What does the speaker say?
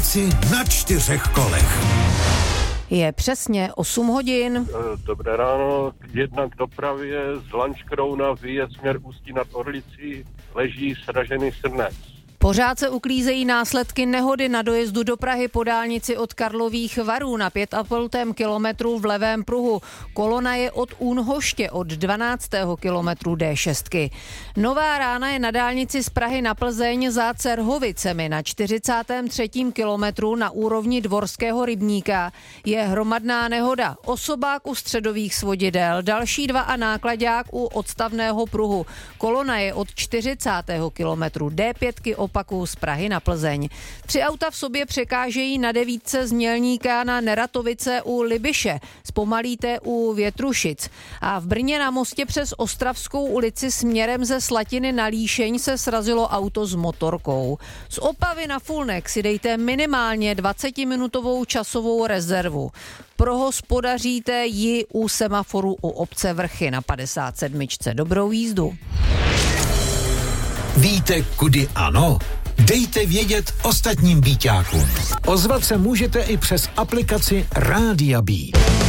dálnici na 4 kolech. Je přesně 8 hodin. Dobré ráno, jednak dopravě z Lanškrouna výjezd směr Ústí nad Orlicí leží sražený srnec. Pořád se uklízejí následky nehody na dojezdu do Prahy po dálnici od Karlových Varů na 5,5 kilometru v levém pruhu. Kolona je od Únhoště od 12. kilometru D6. Nová rána je na dálnici z Prahy na Plzeň za Cerhovicemi na 43. kilometru na úrovni Dvorského rybníka. Je hromadná nehoda. Osobák u středových svodidel, další 2 a náklaďák u odstavného pruhu. Kolona je od 40. kilometru D5 opaku z Prahy na Plzeň. 3 auta v sobě překážejí na 9 z Mělníka na Neratovice u Libyše. Zpomalíte u Větrušic. A v Brně na mostě přes Ostravskou ulici směrem ze Slatiny na Líšeň se srazilo auto s motorkou. Z Opavy na Fulnek si dejte minimálně 20-minutovou časovou rezervu. Prohospodaříte ji u semaforu u obce Vrchy na 57. Dobrou jízdu. Víte, kudy ano? Dejte vědět ostatním býťákům. Ozvat se můžete i přes aplikaci Rádia Bí.